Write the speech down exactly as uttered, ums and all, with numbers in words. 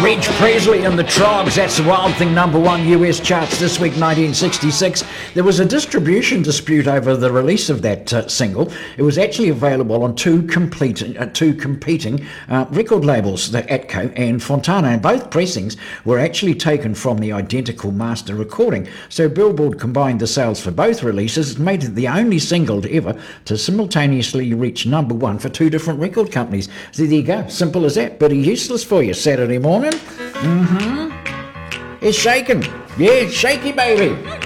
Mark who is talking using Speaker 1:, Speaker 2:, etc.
Speaker 1: Reg Presley and the Troggs, that's the Wild Thing, number one U S charts this week, nineteen sixty-six. There was a distribution dispute over the release of that uh, single. It was actually available on two complete, uh, two competing uh, record labels, the Atco and Fontana, and both pressings were actually taken from the identical master recording. So Billboard combined the sales for both releases. It made it the only single to ever to simultaneously reach number one for two different record companies. So there you go, simple as that, but useless for you Saturday morning. Mm-hmm. It's shaking. Yeah, it's shaky, baby.